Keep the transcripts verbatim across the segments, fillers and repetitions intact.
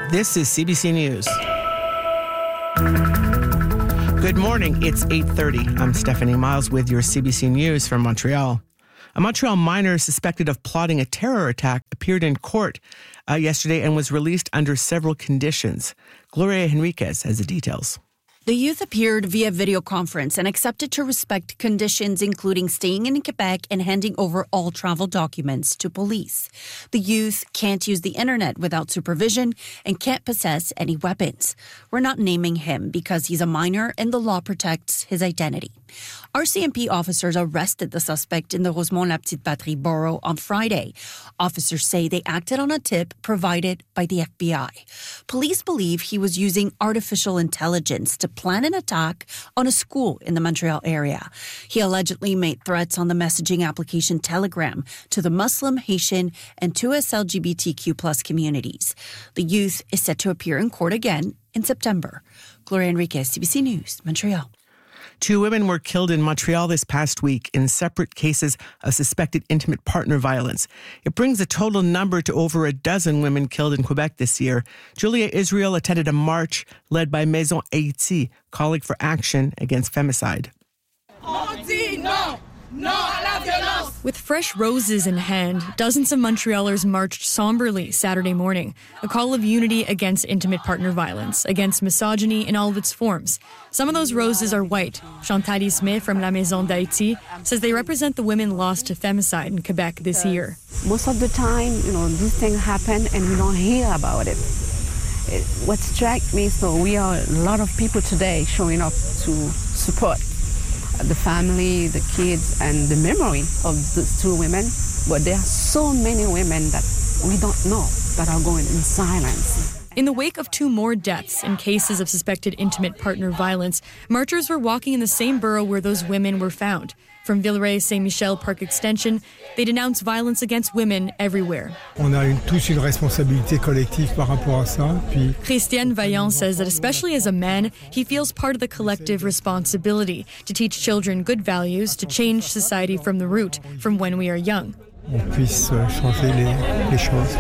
This is C B C News. Good morning. It's eight thirty. I'm Stephanie Miles with your C B C News from Montreal. A Montreal miner suspected of plotting a terror attack appeared in court uh, yesterday and was released under several conditions. Gloria Henriquez has the details. The youth appeared via video conference and accepted to respect conditions including staying in Quebec and handing over all travel documents to police. The youth can't use the internet without supervision and can't possess any weapons. We're not naming him because he's a minor and the law protects his identity. R C M P officers arrested the suspect in the Rosemont-La-Petite-Patrie borough on Friday. Officers say they acted on a tip provided by the F B I. Police believe he was using artificial intelligence to plan an attack on a school in the Montreal area. He allegedly made threats on the messaging application Telegram to the Muslim, Haitian, and two S L G B T Q plus communities. The youth is set to appear in court again in September. Gloria Henriquez, C B C News, Montreal. Two women were killed in Montreal this past week in separate cases of suspected intimate partner violence. It brings the total number to over a dozen women killed in Quebec this year. Julia Israel attended a march led by Maison Haïti, calling for action against femicide. On dit non, non à la violence. With fresh roses in hand, dozens of Montrealers marched somberly Saturday morning, a call of unity against intimate partner violence, against misogyny in all of its forms. Some of those roses are white. Chantal Ismay from La Maison d'Haïti says they represent the women lost to femicide in Quebec this year. Most of the time, you know, these things happen and we don't hear about it. it what strikes me, so we are a lot of people today showing up to support the family, the kids, and the memory of these two women. But there are so many women that we don't know that are going in silence. In the wake of two more deaths in cases of suspected intimate partner violence, marchers were walking in the same borough where those women were found. From Villeray-Saint-Michel Park Extension, they denounced violence against women everywhere. On a tous une responsabilité collective par rapport à ça. Puis Christian Vaillant says that especially as a man, he feels part of the collective responsibility to teach children good values, to change society from the root, from when we are young. on puisse changer les, les choses.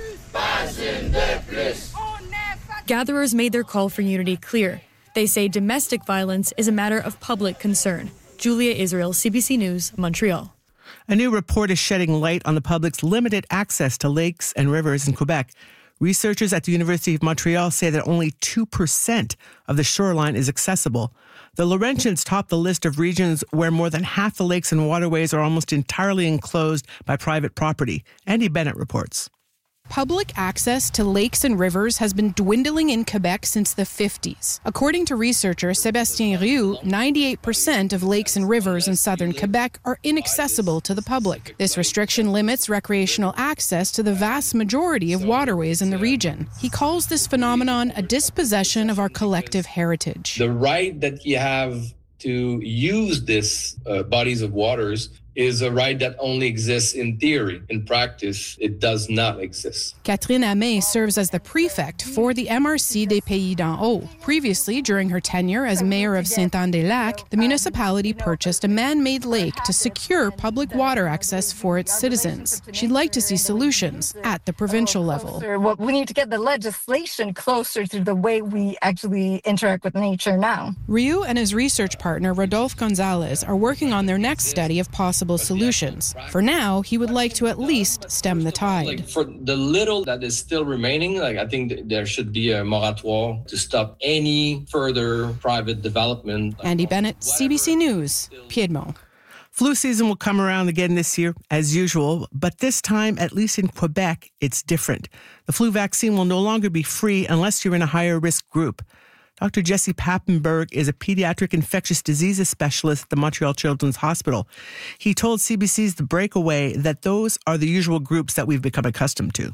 Gatherers made their call for unity clear. They say domestic violence is a matter of public concern. Julia Israel, C B C News, Montreal. A new report is shedding light on the public's limited access to lakes and rivers in Quebec. Researchers at the University of Montreal say that only two percent of the shoreline is accessible. The Laurentians top the list of regions where more than half the lakes and waterways are almost entirely enclosed by private property. Andy Bennett reports. Public access to lakes and rivers has been dwindling in Quebec since the fifties. According to researcher Sébastien Rioux, ninety-eight percent of lakes and rivers in southern Quebec are inaccessible to the public. This restriction limits recreational access to the vast majority of waterways in the region. He calls this phenomenon a dispossession of our collective heritage. The right that you have to use these uh, bodies of waters is a right that only exists in theory. In practice, it does not exist. Catherine Amé serves as the prefect for the M R C des Pays d'en Haut. Previously, during her tenure as mayor of Saint-Anne-des-Lacs, the municipality purchased a man-made lake to secure public water access for its citizens. She'd like to see solutions at the provincial level. Well, we need to get the legislation closer to the way we actually interact with nature now. Rioux and his research partner, Rodolphe Gonzalez, are working on their next study of possible solutions. For now, he would like to at least stem the tide. Like for the little that is still remaining, like I think th- there should be a moratoire to stop any further private development. Andy Bennett, C B C News, Piedmont. Flu season will come around again this year, as usual, but this time, at least in Quebec, it's different. The flu vaccine will no longer be free unless you're in a higher risk group. Doctor Jesse Pappenberg is a pediatric infectious diseases specialist at the Montreal Children's Hospital. He told C B C's The Breakaway that those are the usual groups that we've become accustomed to.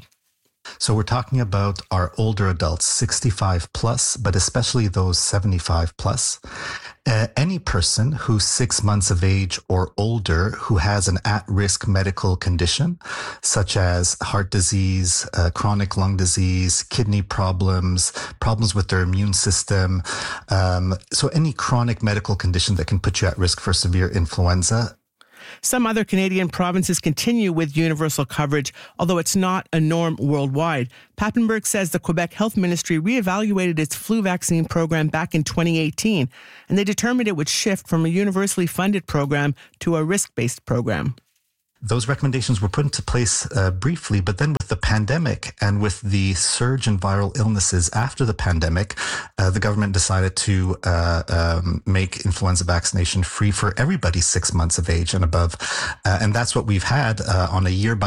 So we're talking about our older adults, sixty-five plus, but especially those seventy-five plus. Uh, any person who's six months of age or older who has an at-risk medical condition, such as heart disease, uh, chronic lung disease, kidney problems, problems with their immune system. Um, so any chronic medical condition that can put you at risk for severe influenza. Some other Canadian provinces continue with universal coverage, although it's not a norm worldwide. Papenburg says the Quebec Health Ministry reevaluated its flu vaccine program back in twenty eighteen, and they determined it would shift from a universally funded program to a risk-based program. Those recommendations were put into place uh, briefly, but then with the pandemic and with the surge in viral illnesses after the pandemic, uh, the government decided to uh, um, make influenza vaccination free for everybody six months of age and above. Uh, and that's what we've had uh, on a year by